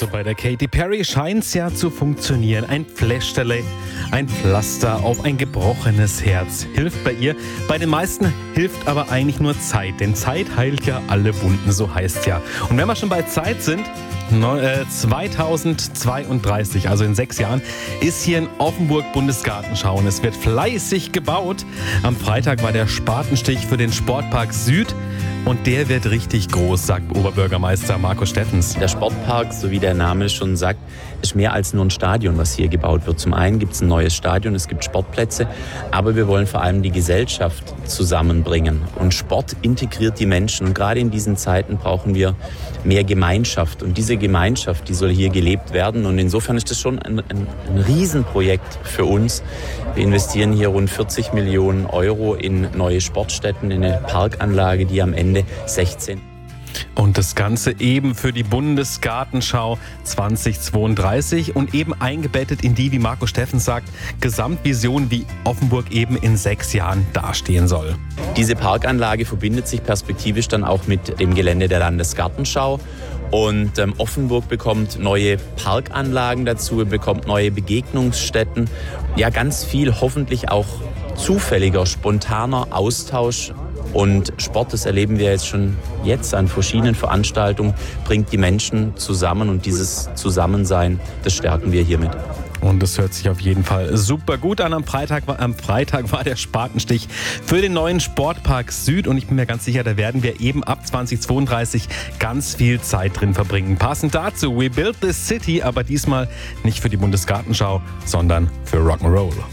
Also bei der Katy Perry scheint's ja zu funktionieren. Ein Pflästerle, ein Pflaster auf ein gebrochenes Herz hilft bei ihr. Bei den meisten hilft aber eigentlich nur Zeit, denn Zeit heilt ja alle Wunden, so heißt ja. Und wenn wir schon bei Zeit sind, 2032, also in 6 Jahren, ist hier in Offenburg Bundesgartenschau und es wird fleißig gebaut. Am Freitag war der Spatenstich für den Sportpark Süd. Und der wird richtig groß, sagt Oberbürgermeister Markus Stettens. Der Sportpark, so wie der Name schon sagt, ist mehr als nur ein Stadion, was hier gebaut wird. Zum einen gibt es ein neues Stadion, es gibt Sportplätze, aber wir wollen vor allem die Gesellschaft zusammenbringen. Und Sport integriert die Menschen. Und gerade in diesen Zeiten brauchen wir mehr Gemeinschaft. Und diese Gemeinschaft, die soll hier gelebt werden. Und insofern ist das schon ein Riesenprojekt für uns. Wir investieren hier rund 40 Millionen Euro in neue Sportstätten, in eine Parkanlage, die am Ende 16. Und das Ganze eben für die Bundesgartenschau 2032 und eben eingebettet in die, wie Markus Stettens sagt, Gesamtvision, wie Offenburg eben in 6 Jahren dastehen soll. Diese Parkanlage verbindet sich perspektivisch dann auch mit dem Gelände der Landesgartenschau. Und Offenburg bekommt neue Parkanlagen dazu, bekommt neue Begegnungsstätten. Ja, ganz viel hoffentlich auch zufälliger, spontaner Austausch. Und Sport, das erleben wir jetzt schon an verschiedenen Veranstaltungen, bringt die Menschen zusammen. Und dieses Zusammensein, das stärken wir hiermit. Und das hört sich auf jeden Fall super gut an. Am Freitag war der Spatenstich für den neuen Sportpark Süd. Und ich bin mir ganz sicher, da werden wir eben ab 2032 ganz viel Zeit drin verbringen. Passend dazu, We Build This City, aber diesmal nicht für die Bundesgartenschau, sondern für Rock'n'Roll.